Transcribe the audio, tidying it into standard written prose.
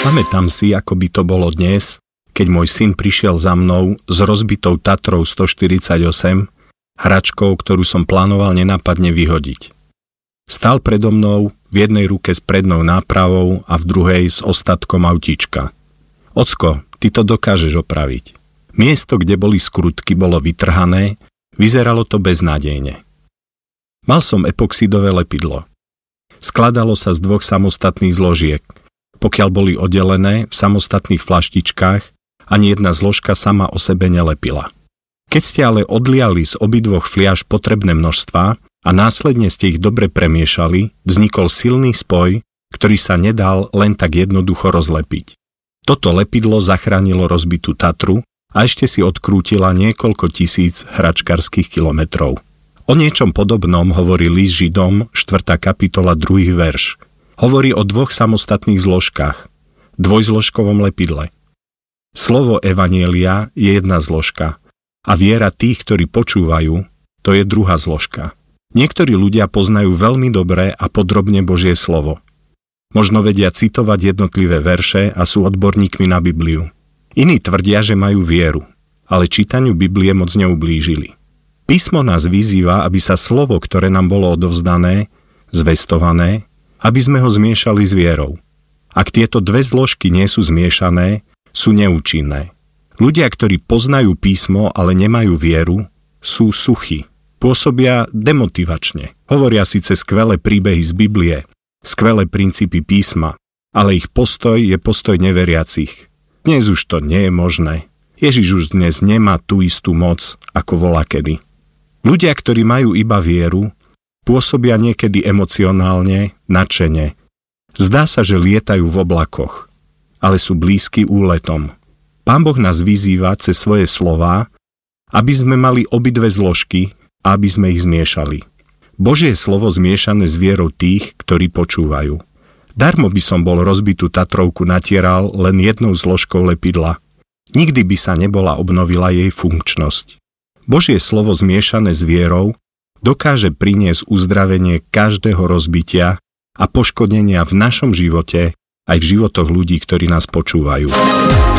Pamätám si, ako by to bolo dnes, keď môj syn prišiel za mnou s rozbitou Tatrou 148, hračkou, ktorú som plánoval nenápadne vyhodiť. Stál predo mnou v jednej ruke s prednou nápravou a v druhej s ostatkom autíčka. Ocko, ty to dokážeš opraviť. Miesto, kde boli skrutky, bolo vytrhané, vyzeralo to beznádejne. Mal som epoxidové lepidlo. Skladalo sa z 2 samostatných zložiek. Pokiaľ boli oddelené v samostatných flaštičkách, ani jedna zložka sama o sebe nelepila. Keď ste ale odliali z obidvoch fliaž potrebné množstva a následne ste ich dobre premiešali, vznikol silný spoj, ktorý sa nedal len tak jednoducho rozlepiť. Toto lepidlo zachránilo rozbitú Tatru a ešte si odkrútila niekoľko tisíc hračkarských kilometrov. O niečom podobnom hovorí list Židom, 4. kapitola, 2. verš. Hovorí o 2 samostatných zložkách, dvojzložkovom lepidle. Slovo evanjelia je jedna zložka a viera tých, ktorí počúvajú, to je druhá zložka. Niektorí ľudia poznajú veľmi dobre a podrobne Božie slovo. Možno vedia citovať jednotlivé verše a sú odborníkmi na Bibliu. Iní tvrdia, že majú vieru, ale čítaniu Biblie moc neublížili. Písmo nás vyzýva, aby sa slovo, ktoré nám bolo odovzdané, zvestované, aby sme ho zmiešali s vierou. Ak tieto 2 zložky nie sú zmiešané, sú neúčinné. Ľudia, ktorí poznajú písmo, ale nemajú vieru, sú suchí. Pôsobia demotivačne. Hovoria síce skvelé príbehy z Biblie, skvelé princípy písma, ale ich postoj je postoj neveriacich. Dnes už to nie je možné. Ježiš už dnes nemá tú istú moc, ako volakedy. Ľudia, ktorí majú iba vieru, pôsobia niekedy emocionálne, nadšene. Zdá sa, že lietajú v oblakoch, ale sú blízky úletom. Pán Boh nás vyzýva cez svoje slová, aby sme mali obidve zložky a aby sme ich zmiešali. Božie slovo zmiešané s vierou tých, ktorí počúvajú. Darmo by som bol rozbitú Tatrovku natieral len jednou zložkou lepidla. Nikdy by sa nebola obnovila jej funkčnosť. Božie slovo zmiešané s vierou dokáže priniesť uzdravenie každého rozbitia a poškodenia v našom živote aj v životoch ľudí, ktorí nás počúvajú.